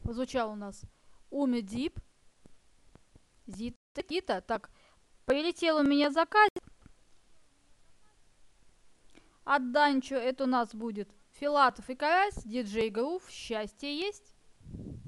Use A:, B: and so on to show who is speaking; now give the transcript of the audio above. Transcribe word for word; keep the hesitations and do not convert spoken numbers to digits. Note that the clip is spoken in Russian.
A: Звучал у нас Уми Дип, Зита Кита. Так, прилетел у меня заказ. От Данчо это у нас будет Филатов и Карась, Диджей Грув, счастье есть.